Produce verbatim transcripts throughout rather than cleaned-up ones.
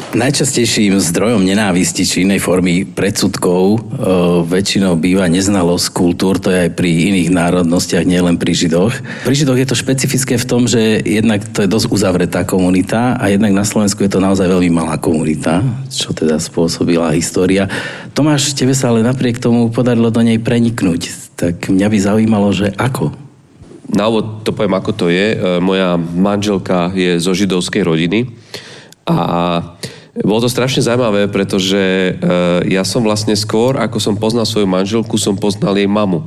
Najčastejším zdrojom nenávisti či inej formy predsudkov e, väčšinou býva neznalosť kultúr, to je aj pri iných národnostiach, nielen pri Židoch. Pri Židoch je to špecifické v tom, že jednak to je dosť uzavretá komunita a jednak na Slovensku je to naozaj veľmi malá komunita, čo teda spôsobila história. Tomáš, tebe sa ale napriek tomu podarilo do nej preniknúť, tak mňa by zaujímalo, že ako? Na úvod to poviem, ako to je. Moja manželka je zo židovskej rodiny a bolo to strašne zaujímavé, pretože ja som vlastne skôr, ako som poznal svoju manželku, som poznal jej mamu.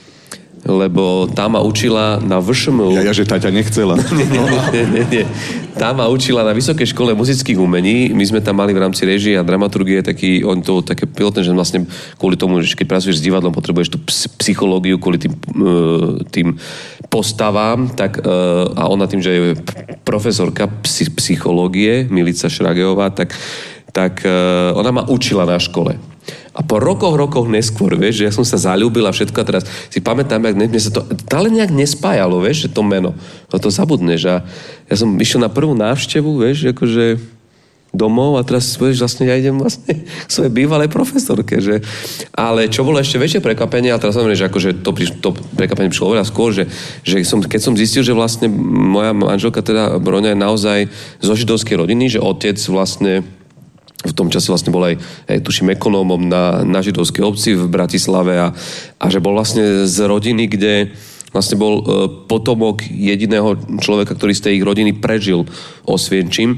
Lebo tá ma učila na vé š em ú. Ja, ja že táťa nechcela. nie, nie, nie, nie, nie. Tá ma učila na Vysokej škole muzických umení. My sme tam mali v rámci režie a dramaturgie taký, on to také pilotné, že vlastne kvôli tomu, že keď pracuješ s divadlom, potrebuješ tú psychológiu kvôli tým, tým postavám, tak, a ona tým, že je profesorka psychológie, Milica Šrageová, tak, tak ona ma učila na škole. A po rokoch, rokoch neskôr, vieš, že ja som sa zaľúbil a všetko a teraz si pamätám, jak mne sa to ale nejak nespájalo, vieš, že to meno. No to zabudneš a ja som išiel na prvú návštevu, vieš, akože domov a teraz, vieš, vlastne ja idem vlastne k svojej bývalej profesorke, že ale čo bolo ešte väčšie prekvapenie, a teraz samozrejme, že akože to, to prekvapenie prišlo oveľa skôr, že, že som, keď som zistil, že vlastne moja manželka teda Broňa je naozaj zo židovskej rodiny, že otec vlastne v tom čase vlastne bol aj, aj tuším, ekonómom na, na židovskej obci v Bratislave a, a že bol vlastne z rodiny, kde vlastne bol e, potomok jediného človeka, ktorý z tej ich rodiny prežil Osvienčim.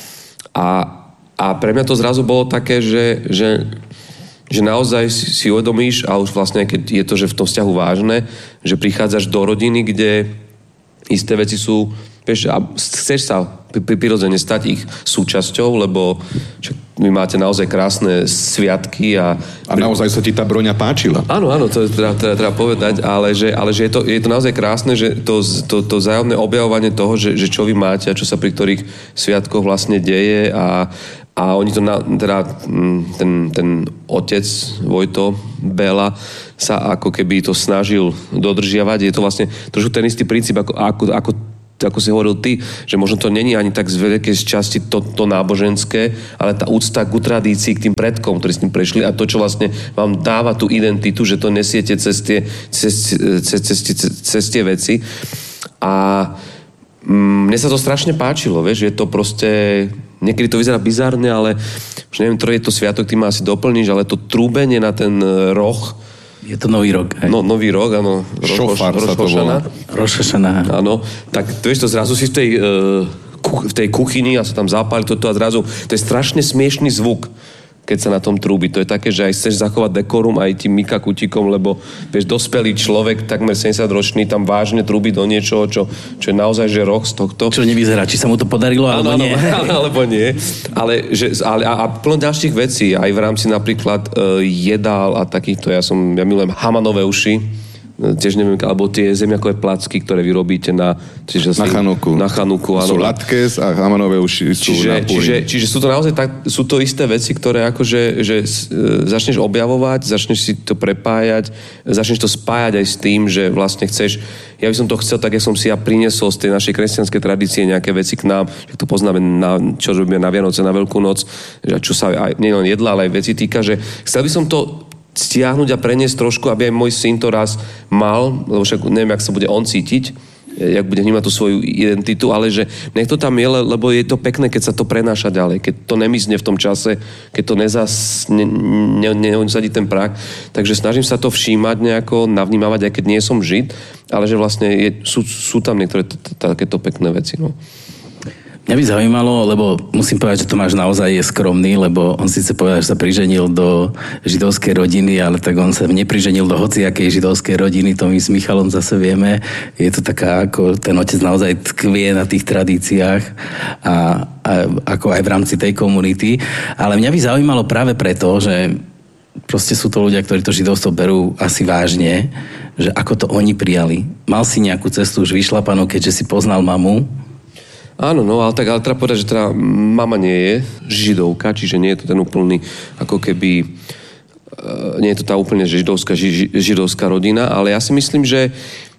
A, a pre mňa to zrazu bolo také, že, že, že naozaj si, si uvedomíš, a už vlastne keď je to, že v tom vzťahu vážne, že prichádzaš do rodiny, kde isté veci sú, vieš, a chceš sa prirodzene stať ich súčasťou, lebo vy máte naozaj krásne sviatky a... A naozaj sa ti tá Broňa páčila. Áno, áno, to treba, treba, treba povedať, ale že, ale že je, to, je to naozaj krásne, že to, to, to vzájomné objavovanie toho, že, že čo vy máte a čo sa pri ktorých sviatkoch vlastne deje a, a oni to, na, teda ten, ten otec Vojto Béla sa ako keby to snažil dodržiavať. Je to vlastne trošku ten istý princíp, ako, ako, ako ako si hovoril ty, že možno to není ani tak z veľkej časti to, to náboženské, ale tá úcta k tradícii, k tým predkom, ktorí s tým prešli a to, čo vlastne vám dáva tú identitu, že to nesiete cez tie, cez, cez, cez, cez, cez tie veci. A mm, mne sa to strašne páčilo, vieš, je to proste, niekedy to vyzerá bizárne, ale už neviem, ktorý je to sviatok, ty ma asi doplníš, ale to trúbenie na ten roh. Je to nový rok, hej? No, nový rok, áno. Šofár sa to volá. Roš Hašana. Áno, tak to vieš, to zrazu si v tej, uh, v tej kuchyni a sa tam zapáli toto a zrazu, to je strašne smiešný zvuk, keď sa na tom trúbi. To je také, že aj chceš zachovať dekorum aj tým Mika Kutikom, lebo vieš, dospelý človek, takmer sedemdesiatročný, tam vážne trúbi do niečoho, čo, čo je naozaj, že roh z tohto. Čo nevyzerá, či sa mu to podarilo, alebo áno, nie. Áno, alebo nie. Ale, že, ale a, a plno ďalších vecí, aj v rámci napríklad uh, jedál a takýchto, ja som, ja milujem hamanové uši, tiež neviem, alebo tie zemiakové placky, ktoré vy robíte na... Čiže na Chanuku. Na Chanuku, áno. Sú latkes a hamanové uši sú čiže, na púri. Čiže, čiže sú to naozaj tak, sú to isté veci, ktoré akože, že e, začneš objavovať, začneš si to prepájať, začneš to spájať aj s tým, že vlastne chceš... Ja by som to chcel, tak ja som si ja priniesol z tej našej kresťanskej tradície nejaké veci k nám, že to poznáme, na, čo robíme na Vianoce, na Veľkú noc, že čo sa aj nielen jedla, ale aj veci týka, že chcel by som to stiahnuť a preniesť trošku, aby aj môj syn to raz mal, lebo však neviem, jak sa bude on cítiť, jak bude vnímať tú svoju identitu, ale že nech to tam je, lebo je to pekné, keď sa to prenáša ďalej, keď to nemizne v tom čase, keď to nezas, ne, ne, ne, nesadí ten prach. Takže snažím sa to všímať nejako, navnímavať, aj keď nie som žid, ale že vlastne je, sú, sú tam niektoré takéto pekné veci. No. Mňa by zaujímalo, lebo musím povedať, že Tomáš naozaj je skromný, lebo on síce povedal, že sa priženil do židovskej rodiny, ale tak on sa nepriženil do hociakej židovskej rodiny, to my s Michalom zase vieme. Je to taká, ako ten otec naozaj tkvie na tých tradíciách a, a ako aj v rámci tej komunity. Ale mňa by zaujímalo práve preto, že proste sú to ľudia, ktorí to židovstvo berú asi vážne, že ako to oni prijali. Mal si nejakú cestu už vyšlapanú, keďže si poznal mamu? Áno, no, ale tak ale treba povedať, že teda mama nie je židovka, čiže nie je to ten úplný, ako keby, uh, nie je to tá úplne židovská, ži, židovská rodina, ale ja si myslím, že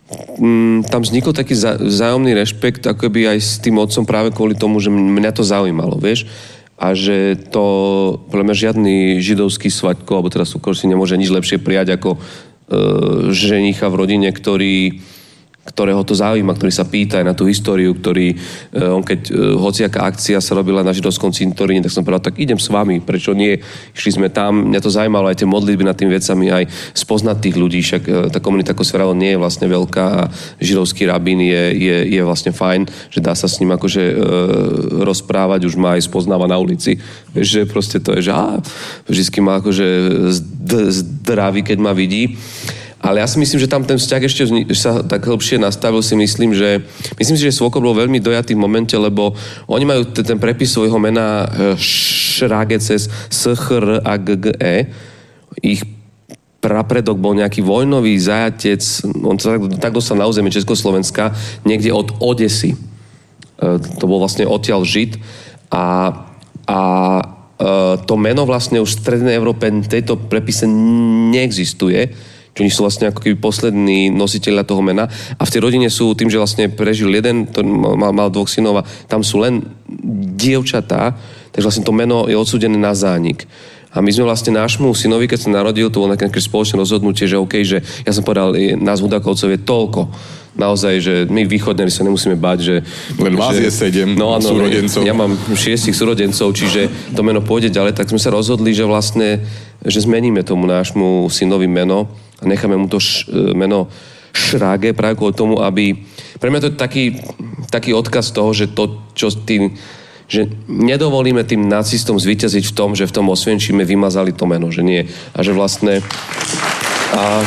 um, tam vznikol taký vzájomný rešpekt, ako keby aj s tým otcom práve kvôli tomu, že mňa to zaujímalo, vieš. a že to, podľa mňa, žiadny židovský svaťko, alebo teda súkor si nemôže nič lepšie prijať ako e, ženicha v rodine, ktorý, ktorého to zaujíma, ktorý sa pýta aj na tú históriu, ktorý, e, on keď e, hociaká akcia sa robila na židovskom cintoríne, tak som povedal, tak idem s vami, prečo nie? Išli sme tam, mňa to zaujímalo, aj tie modlitby nad tými vecami, aj spoznať tých ľudí, však e, tá komunita Kosveralo nie je vlastne veľká a židovský rabín je, je, je vlastne fajn, že dá sa s ním akože e, rozprávať, už ma aj spoznáva na ulici, že proste to je, že á, vždycky ma akože zdraví, keď ma vidí. Ale ja si myslím, že tam ten vzťah ešte sa tak hĺbšie nastavil, si myslím, že myslím si, že Svokor bol veľmi dojatý v momente, lebo oni majú t- ten prepis svojho mena Šráge cez S Ch R A G G E. Ich prapredok bol nejaký vojnový zajatec, on sa tak, tak dostal na územie Československa, niekde od Odesy. E, to bol vlastne odtiaľ Žid a, a e, to meno vlastne už v Strednej Európe tejto prepise neexistuje. Oni sú vlastne ako keby poslední nositeľia toho mena. A v tej rodine sú, tým, že vlastne prežil jeden, to mal, mal dvoch synov a tam sú len dievčatá, takže vlastne to meno je odsúdené na zánik. A my sme vlastne nášmu synovi, keď sa narodil, to bolo nejaké spoločné rozhodnutie, že OK, že ja som povedal, nás Hudákovcov je toľko. Naozaj, že my východňari sa nemusíme báť, že... Len vás že, je sedem no, áno, súrodencov. Ja mám šiestich súrodencov, čiže to meno pôjde ďalej, tak sme sa rozhodli, že vlastne, že zmeníme tomu nášmu synovi meno a necháme mu to š, meno Šráge práve kvôli tomu, aby... Pre mňa to je taký, taký odkaz toho, že to, čo tým... že nedovolíme tým nacistom zvíťaziť v tom, že v tom Osvienčime vymazali to meno, že nie. A že vlastne... A...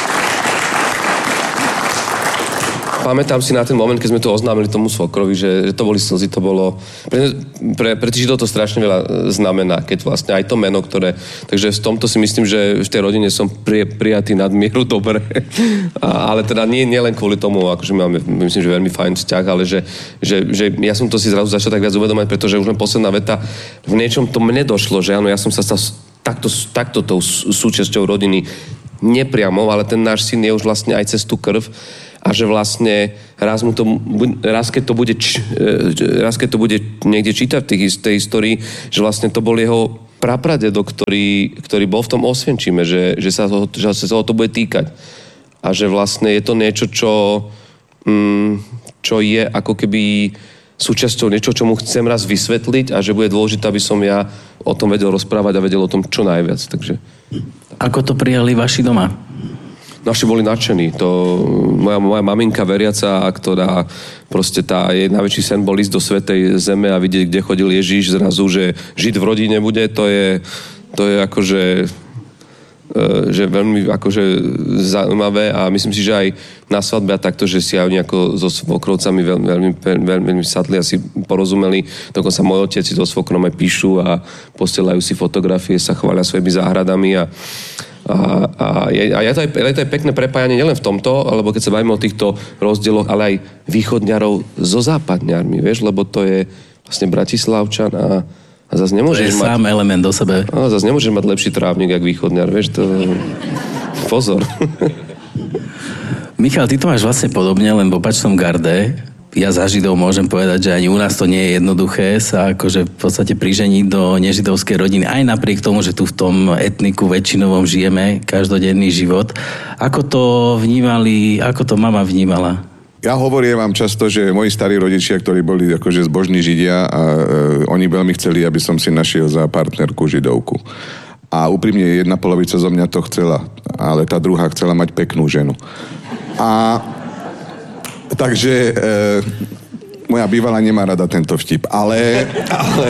Pamätám si na ten moment, keď sme to oznámili tomu svokrovi, že, že to boli slzy, to bolo... Pre, pre, pre tých Židov to strašne veľa znamená, keď vlastne aj to meno, ktoré... Takže v tomto si myslím, že v tej rodine som pri, prijatý nadmieru dobre. A, ale teda nie, nie len kvôli tomu, akože máme, myslím, že veľmi fajn vzťah, ale že, že, že ja som to si zrazu začal tak viac uvedomať, pretože už len posledná veta, v niečom to mne došlo, že áno, ja som sa stal takto, takto tou súčasťou rodiny nepriamo, ale ten náš syn je už vlastne aj cez tú krv. A že vlastne raz, mu to, raz, keď to bude, raz keď to bude niekde čítať v tej, tej histórii, že vlastne to bol jeho prapradedok, ktorý, ktorý bol v tom Osvienčime, že, že, sa ho, že sa ho to bude týkať. A že vlastne je to niečo, čo, mm, čo je ako keby súčasťou niečo, čo mu chcem raz vysvetliť a že bude dôležité, aby som ja o tom vedel rozprávať a vedel o tom čo najviac. Takže... Ako to prijali vaši doma? Naši boli nadšení. To, moja, moja maminka veriaca, ktorá proste tá jej najväčší sen bol ísť do svätej zeme a vidieť, kde chodil Ježiš zrazu, že Žid v rodine bude, to je, to je akože že veľmi akože zaujímavé a myslím si, že aj na svadbe a takto, že si aj nejako so svokrovcami veľmi, veľmi, veľmi, veľmi sadli a si porozumeli. Dokonca môj otec si so svokrom aj píšu a posielajú si fotografie, sa chvália svojimi záhradami a A, a, je, a je, to aj, je to aj pekné prepájanie nielen v tomto, alebo keď sa bavíme o týchto rozdieloch, ale aj východňarov so západňarmi, vieš, lebo to je vlastne Bratislavčan a, a zase nemôžeš mať... sám element do sebe. A zase nemôžeš mať lepší trávnik, jak východňar, vieš, to... Pozor. Michal, ty to máš vlastne podobne, len v opačnom garde. Ja za Židov môžem povedať, že ani u nás to nie je jednoduché sa akože v podstate priženiť do nežidovskej rodiny, aj napriek tomu, že tu v tom etniku väčšinovom žijeme každodenný život. Ako to vnímali, ako to mama vnímala? Ja hovorím vám často, že moji starí rodičia, ktorí boli akože zbožní Židia, a e, oni veľmi chceli, aby som si našiel za partnerku Židovku. A úprimne jedna polovica zo mňa to chcela, ale tá druhá chcela mať peknú ženu. A takže e, moja bývalá nemá rada tento vtip, ale ale,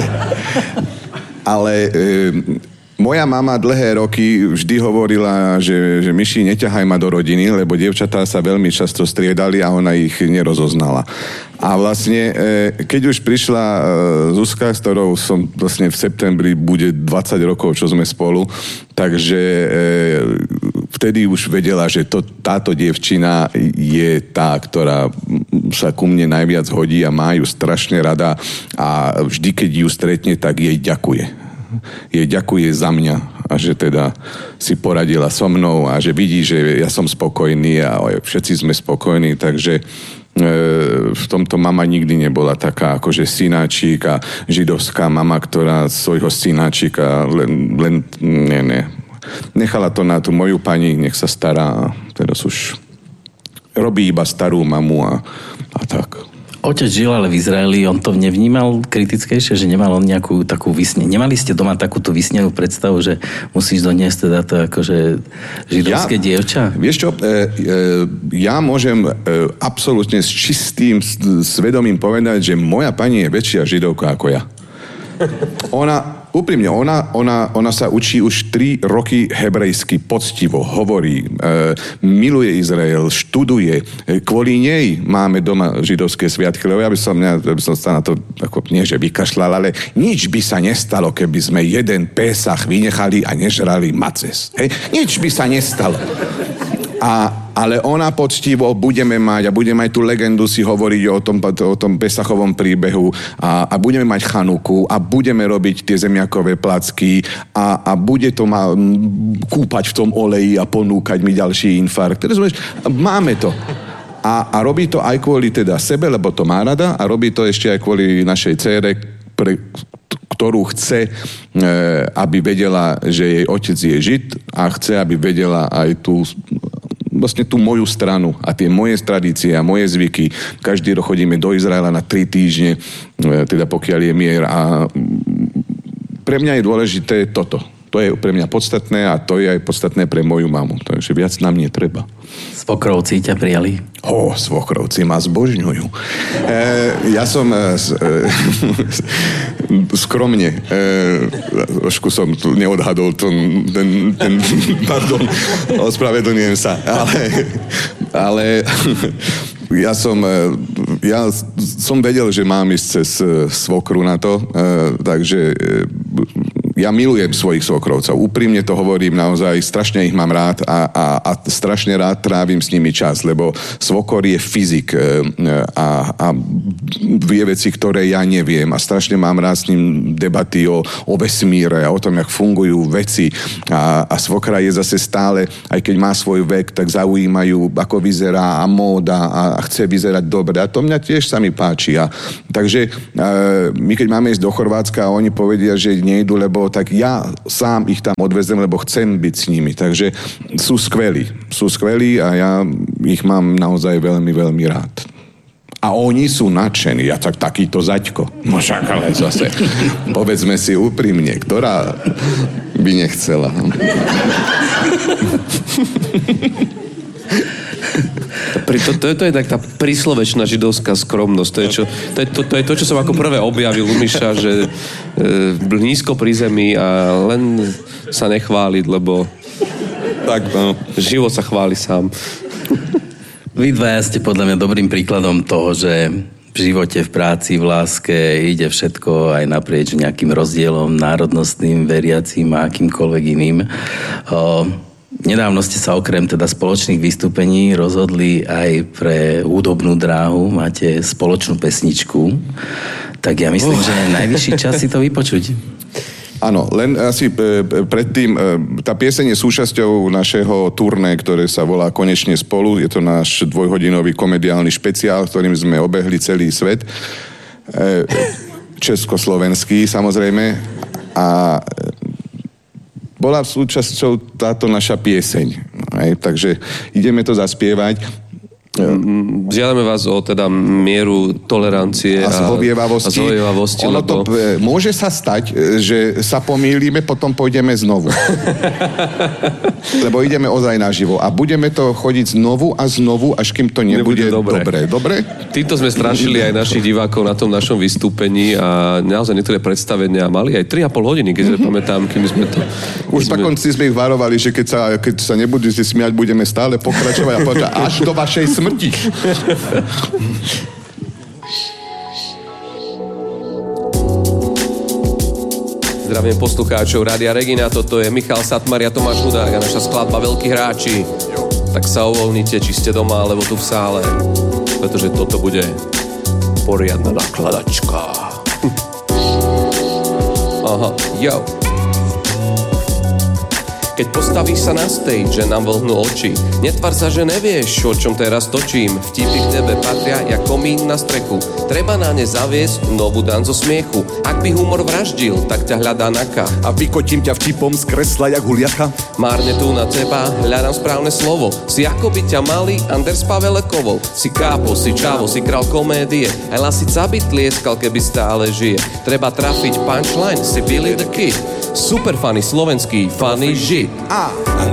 ale e, moja mama dlhé roky vždy hovorila, že, že Myši, neťahaj ma do rodiny, lebo dievčatá sa veľmi často striedali a ona ich nerozoznala. A vlastne, keď už prišla Zuzka, s ktorou som vlastne v septembri bude dvadsať rokov, čo sme spolu, takže vtedy už vedela, že to, táto dievčina je tá, ktorá sa ku mne najviac hodí a má ju strašne rada a vždy, keď ju stretne, tak jej ďakuje. Jej ďakuje za mňa a že teda si poradila so mnou a že vidí, že ja som spokojný a všetci sme spokojní, takže v tomto mama nikdy nebola taká akože synáčik a židovská mama, ktorá svojho synáčika len, len ne, ne. Nechala to na tú moju pani, nech sa stará a teraz už robí iba starú mamu a, a tak. Otec žil ale v Izraeli, on to nevnímal kritickejšie, že nemal on nejakú takú vysne... Nemali ste doma takúto vysnenú predstavu, že musíš doniesť teda to akože židovské ja, dievča? Vieš čo, e, e, ja môžem e, absolútne s čistým svedomím povedať, že moja pani je väčšia židovka ako ja. Ona, úprimne, ona, ona, ona sa učí už tri roky hebrejsky poctivo, hovorí, e, miluje Izrael, študuje. E, kvôli nej máme doma židovské sviatky, lebo ja by som, ja by som sa na to, ako, nie že vykašľal, ale nič by sa nestalo, keby sme jeden Pésach vynechali a nežrali maces. Hej? Nič by sa nestalo. A, ale ona poctivo budeme mať a budeme aj tú legendu si hovoriť o tom, o tom Pesachovom príbehu a, a budeme mať chanuku a budeme robiť tie zemiakové placky a, a bude to ma, kúpať v tom oleji a ponúkať mi ďalší infarkt. Máme to. A, a robí to aj kvôli teda sebe, lebo to má rada a robí to ešte aj kvôli našej dcére, pre ktorú chce, aby vedela, že jej otec je Žid a chce, aby vedela aj tú vlastne tú moju stranu a tie moje tradície a moje zvyky. Každý rok chodíme do Izraela na tri týždne, teda pokiaľ je mier a pre mňa je dôležité toto. To je pre mňa podstatné a to je aj podstatné pre moju mamu. Takže viac nám netreba. Svokrovci ťa prijali? Ó, svokrovci ma zbožňujú. E, ja som e, skromne, e, trošku som tu neodhadol ten, ten, ten pardon, ospravedlňujem sa, ale, ale ja som, ja som vedel, že mám ísť cez svokru na to, e, takže ja milujem svojich svokrovcov. Úprimne to hovorím naozaj, strašne ich mám rád a, a, a strašne rád trávim s nimi čas, lebo svokor je fyzik a, a vie veci, ktoré ja neviem a strašne mám rád s ním debaty o, o vesmíre a o tom, jak fungujú veci a, a svokra je zase stále, aj keď má svoj vek, tak zaujímajú, ako vyzerá a móda a, a chce vyzerať dobre a to mňa tiež sa mi páči. A, takže e, my keď máme ísť do Chorvátska a oni povedia, že nejdu, lebo tak ja sám ich tam odvezem, lebo chcem byť s nimi. Takže sú skvelí. Sú skvelí a ja ich mám naozaj veľmi, veľmi rád. A oni sú nadšení. Ja tak takýto zaďko. No však, ale zase povedzme si úprimne, ktorá by nechcela. To, to, to je tak tá príslovečná židovská skromnosť. To je, čo, to, je to, to je to, čo som ako prvé objavil u Miša, že e, nízko pri zemi a len sa nechváliť, lebo tak, no, život sa chváli sám. Vy dvaja ste podľa mňa dobrým príkladom toho, že v živote, v práci, v láske ide všetko aj naprieč nejakým rozdielom národnostným, veriacím a akýmkoľvek iným. O, Nedávno ste sa okrem teda spoločných vystúpení rozhodli aj pre hudobnú dráhu. Máte spoločnú pesničku. Tak ja myslím, uh. že je najvyšší čas si to vypočuť. Áno, len asi predtým, tá pieseň je súčasťou našeho turné, ktoré sa volá Konečne spolu. Je to náš dvojhodinový komediálny špeciál, ktorým sme obehli celý svet. Československý, samozrejme. A bola súčasťou táto naša pieseň. Aj, takže ideme to zaspievať. Žiadame vás o teda mieru tolerancie a, a zhovievavosti. A zhovievavosti ono lebo... to, môže sa stať, že sa pomýlime, potom pôjdeme znovu. Lebo ideme ozaj naživo. A budeme to chodiť znovu a znovu, až kým to nebude, nebude dobre. dobre. Dobre? Týmto sme strašili aj našich divákov na tom našom vystúpení a naozaj niektoré predstavenia mali aj tri a pol hodiny, keď mm-hmm. pamätám, kým sme to... Už sme... na konci sme ich varovali, že keď sa, keď sa nebudete smiať, budeme stále pokračovať a povedať až do vašej smrti. Zdravím poslucháčov Rádia Regina, toto je Michal Satmar a Tomáš Hudák a naša skladba Veľkí hráči. Tak sa uvoľnite, či ste doma, alebo tu v sále, pretože toto bude poriadna nakladačka. Aha, jo. Keď postavíš sa na stage, že nám vlhnú oči. Netvar sa, že nevieš, o čom teraz točím. Vtipy k tebe patria, jak komín na strechu. Treba na ne zaviesť novú dan zo smiechu. Ak by humor vraždil, tak ťa hľadá naka. A vykotím ťa vtipom z kresla jak huliaka. Márne tu na teba, hľadám správne slovo. Si ako by ťa mali Anders Pavelekovou. Si kápo, si čávo, si král komédie. Aj lasica by tlieskal, keby stále žije. Treba trafiť punchline, si Billy the Kid. Super funny slovenský funny žid. A